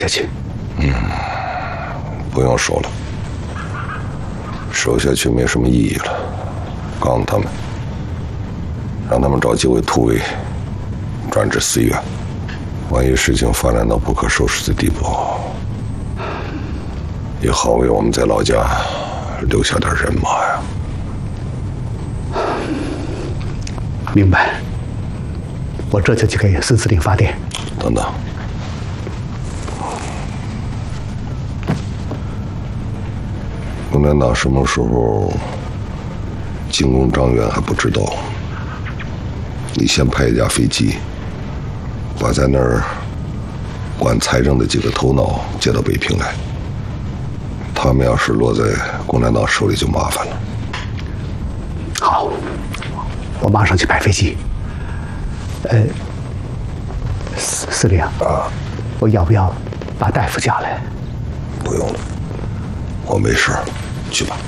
下去。 不用收了，收下去没什么意义了。告诉他们，让他们找几位突围，转至绥远。万一事情发展到不可收拾的地步，也好为我们在老家留下点人马呀。 明白。我这就去给孙司令发电。 等等，共产党什么时候进攻张园还不知道。你先派一架飞机，把在那儿管财政的几个头脑接到北平来。他们要是落在共产党手里就麻烦了。 好，我马上去派飞机。司令啊，我要不要把大夫叫来？ 不用了，我没事，去吧。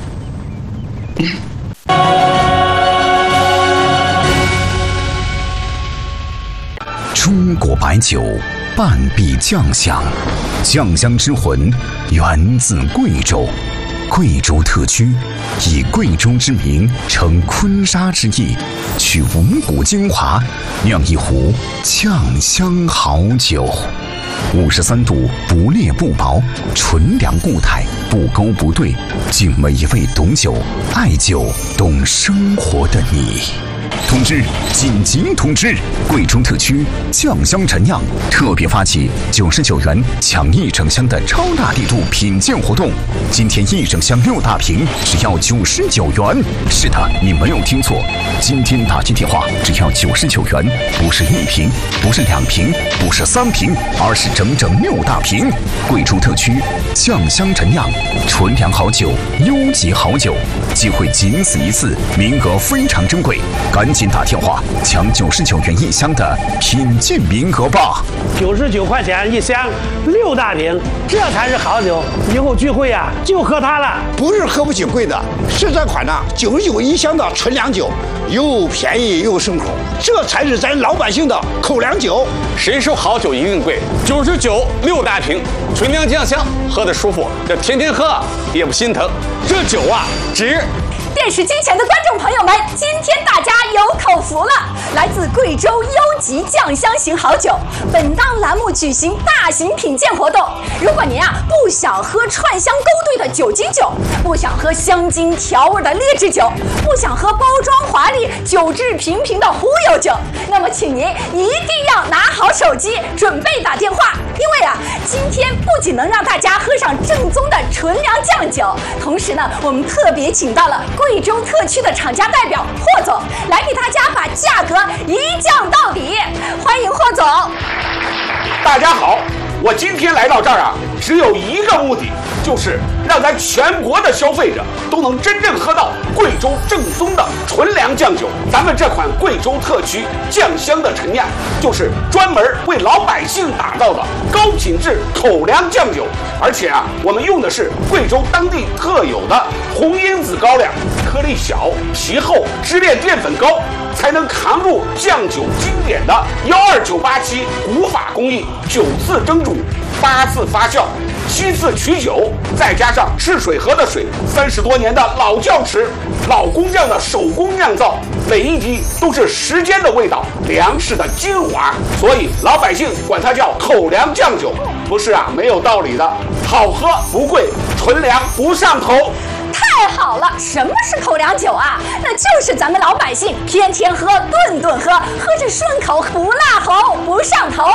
中国白酒，半壁酱香，酱香之魂源自贵州。贵州特区以贵州之名承坤沙之意，取五谷精华，酿一壶酱香好酒。53度，不烈不薄，纯良固态，不勾不兑，敬每一位懂酒、爱酒、懂生活的你。通知！紧急通知！贵州特区酱香陈酿特别发起99元抢1整箱的超大力度品鉴活动，今天1整箱6大瓶只要99元。是的，你没有听错，今天打进电话只要99元，不是1瓶，不是2瓶，不是3瓶，而是整整6大瓶。贵州特区酱香陈酿，纯良好酒，优级好酒，机会仅此一次，名额非常珍贵，赶紧打电话抢99元1箱的品鉴名额吧 ！99块钱1箱，6大瓶，这才是好酒。以后聚会啊，就喝它了。 不是喝不起贵的，是这款991箱的纯粮酒，又便宜又顺口，这才是咱老百姓的口粮酒。 谁说好酒一定贵？99 6大瓶，纯粮酱香，喝得舒服，这天天喝也不心疼。这酒啊，值。 电视机前的观众朋友们，今天大家有口福了！来自贵州优级酱香型好酒，本档栏目举行大型品鉴活动。如果您不想喝串香勾兑的酒精酒，不想喝香精调味的劣质酒，不想喝包装华丽、酒质平平的忽悠酒，那么请您一定要拿好手机，准备打电话，因为今天不仅能让大家喝上正宗的纯粮酱酒，同时呢，我们特别请到了贵州特区的厂家代表霍总来给大家把价格一降到底，欢迎霍总。 大家好，我今天来到这儿只有一个目的，就是让咱全国的消费者都能真正喝到贵州正宗的纯粮酱酒。咱们这款贵州特区酱香的陈酿，就是专门为老百姓打造的高品质口粮酱酒。而且我们用的是贵州当地特有的红因子高粱，颗粒小、皮厚、支链淀粉高，才能扛住酱酒经典的12987古法工艺，9次蒸煮、8次发酵、7次取酒，再加上赤水河的水，30多年的老窖池、老工匠的手工酿造，每一滴都是时间的味道，粮食的精华，所以老百姓管它叫口粮酱酒，不是没有道理的。好喝不贵，纯粮不上头。 太好了，什么是口粮酒啊？那就是咱们老百姓天天喝、顿顿喝，喝着顺口，不辣喉，不上头。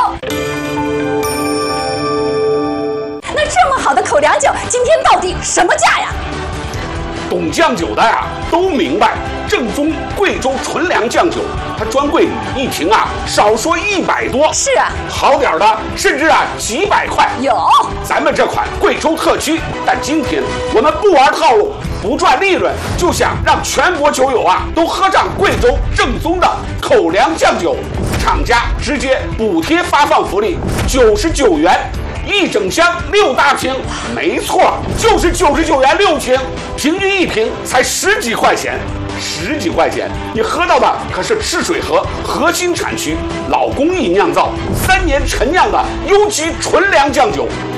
那这么好的口粮酒，今天到底什么价呀？ 懂酱酒的都明白，正宗贵州纯粮酱酒，它专柜一瓶少说100多， 是好点的甚至几百块。 有咱们这款贵州特区，但今天我们不玩套路，不赚利润，就想让全国酒友都喝上贵州正宗的口粮酱酒。厂家直接补贴发放福利，99元1整箱6大瓶，没错，就是99元6瓶，平均1瓶才10几块钱。 10几块钱，你喝到的可是赤水河核心产区老工艺酿造3年陈酿的优级纯粮酱酒。